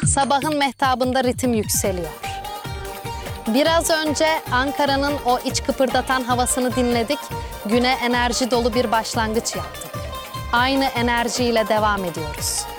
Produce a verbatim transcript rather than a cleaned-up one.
Sabahın mehtabında ritim yükseliyor. Biraz önce Ankara'nın o iç kıpırdatan havasını dinledik. Güne enerji dolu bir başlangıç yaptık. Aynı enerjiyle devam ediyoruz.